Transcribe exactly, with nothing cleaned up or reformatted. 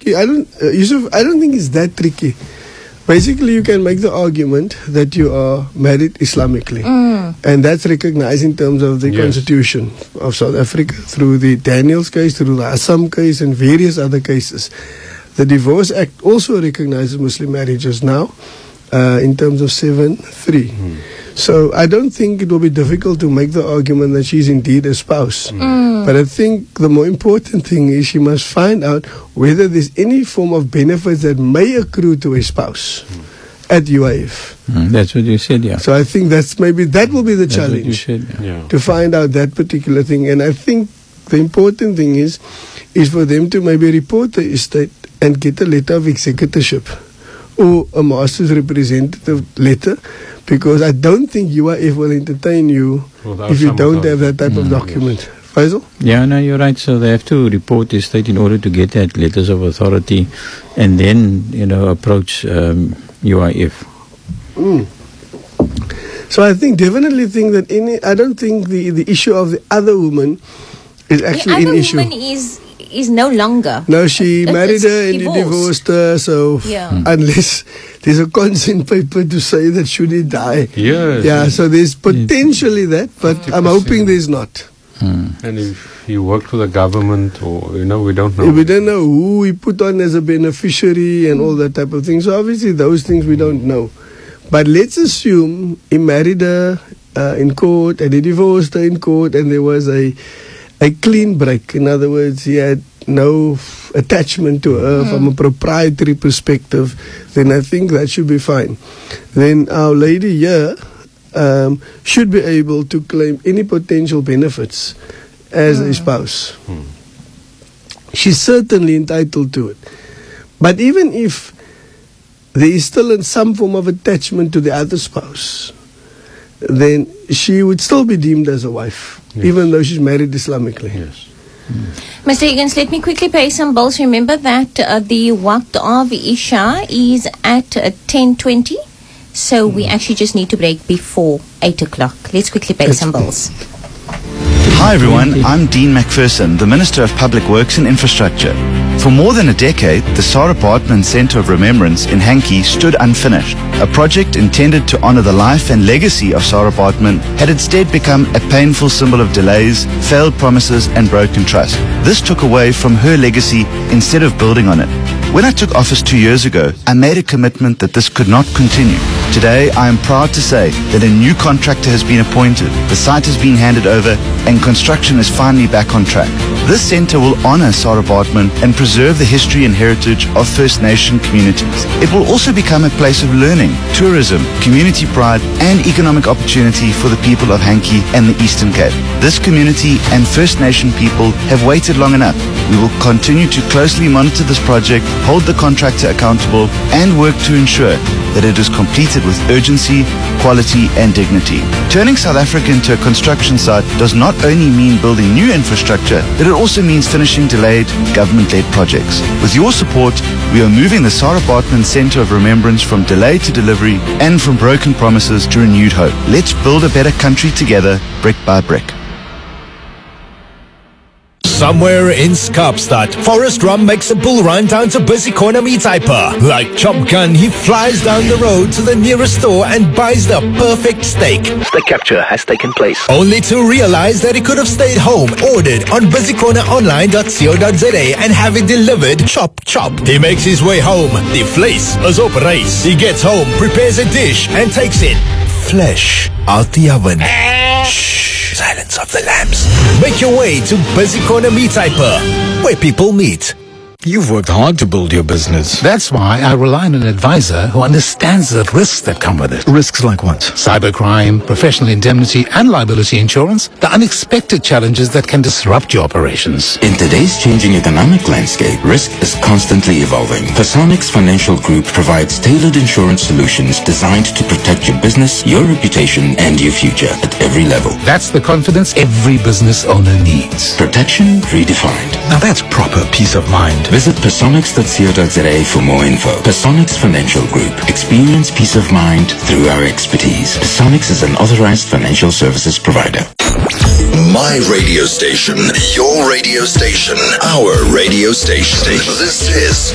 tricky. I don't, uh, Yusuf, I don't think it's that tricky. Basically, you can make the argument that you are married Islamically. Mm. And that's recognized in terms of the yes. Constitution of South Africa through the Daniels case, through the Assam case, and various other cases. The Divorce Act also recognizes Muslim marriages now uh, in terms of seven three. Mm. So I don't think it will be difficult to make the argument that she's indeed a spouse. Mm. But I think the more important thing is she must find out whether there's any form of benefits that may accrue to a spouse mm. at U I F. Mm, that's what you said, yeah. So I think that's maybe that will be the that's challenge, what you said, yeah. to find out that particular thing. And I think the important thing is, is for them to maybe report the estate and get a letter of executorship or a master's representative letter, because I don't think U I F will entertain you Without if you don't have that type mm, of document. Yes. Faisal? Yeah, no, you're right. So they have to report the estate in order to get that letters of authority and then, you know, approach um, U I F. Mm. So I think, definitely think that any, I don't think the, the issue of the other woman is actually the an issue. The other woman is... is no longer. No, she it, married her and divorced. he divorced her, so yeah. mm. unless there's a consent paper to say that should he die. Yes. Yeah, so there's potentially that, but fifty percent. I'm hoping there's not. Mm. And if he worked for the government, or, you know, we don't know. We don't know who he put on as a beneficiary and all that type of thing. So obviously those things we don't know. But let's assume he married her uh, in court and he divorced her in court and there was a a clean break. In other words, he had no f- attachment to her mm. from a proprietary perspective. Then I think that should be fine. Then our lady here um, should be able to claim any potential benefits as mm. a spouse. Mm. She's certainly entitled to it. But even if there is still in some form of attachment to the other spouse, then she would still be deemed as a wife, yes. even though she's married Islamically. Yes. Mm. Mister Higgins, let me quickly pay some bills. Remember that uh, the Waqt of Isha is at uh, ten twenty, so mm. we actually just need to break before eight o'clock. Let's quickly pay That's some bills. Hi everyone, I'm Dean McPherson, the Minister of Public Works and Infrastructure. For more than a decade, the Sarah Bartman Centre of Remembrance in Hankey stood unfinished. A project intended to honour the life and legacy of Sarah Bartman had instead become a painful symbol of delays, failed promises and broken trust. This took away from her legacy instead of building on it. When I took office two years ago, I made a commitment that this could not continue. Today, I am proud to say that a new contractor has been appointed, the site has been handed over, and construction is finally back on track. This centre will honour Sarah Bartman and preserve the history and heritage of First Nation communities. It will also become a place of learning, tourism, community pride, and economic opportunity for the people of Hankey and the Eastern Cape. This community and First Nation people have waited long enough. We will continue to closely monitor this project, hold the contractor accountable, and work to ensure that it is completed with urgency, quality, and dignity. Turning South Africa into a construction site does not only mean building new infrastructure, but it also means finishing delayed government-led projects. With your support, we are moving the Sarah Bartman Centre of Remembrance from delay to delivery and from broken promises to renewed hope. Let's build a better country together, brick by brick. Somewhere in Kaapstad, Forrest Rum makes a bull run down to Busy Corner Meat Hyper. Like Chop Gun, he flies down the road to the nearest store and buys the perfect steak. The capture has taken place. Only to realize that he could have stayed home, ordered on busy corner online dot co dot za and have it delivered chop chop. He makes his way home. The vlees is op reis. He gets home, prepares a dish and takes it flesh out the oven. Shh. Silence of the lambs. Make your way to Busy Corner Meat Hyper, where people meet. You've worked hard to build your business. That's why I rely on an advisor who understands the risks that come with it. Risks like what? Cybercrime, professional indemnity and liability insurance, the unexpected challenges that can disrupt your operations. In today's changing economic landscape, risk is constantly evolving. Personix Financial Group provides tailored insurance solutions designed to protect your business, your reputation, and your future at every level. That's the confidence every business owner needs. Protection redefined. Now that's proper peace of mind. Visit personix dot co dot za for more info. Personix Financial Group. Experience peace of mind through our expertise. Personix is an authorized financial services provider. My radio station, your radio station, our radio station. This is